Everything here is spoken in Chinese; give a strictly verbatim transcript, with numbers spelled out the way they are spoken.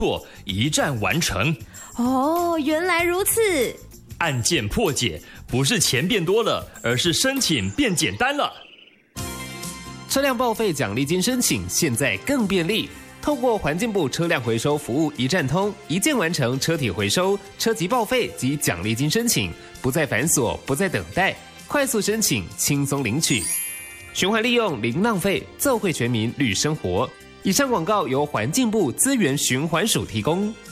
做一站完成。 哦，原来如此。 案件破解不是钱变多了，而是申请变简单了。 车辆报废奖励金申请现在更便利，透过环境部车辆回收服务一站通，一键完成车体回收、车籍报废及奖励金申请，不再繁琐，不再等待，快速申请，轻松领取。循环利用零浪费，奏惠全民绿生活。以上广告由环境部资源循环署提供。